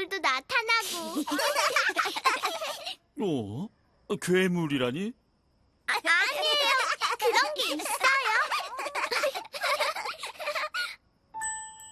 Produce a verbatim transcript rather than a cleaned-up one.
괴물도 나타나고. 어? 괴물이라니? 아니에요. 그런 게 있어요.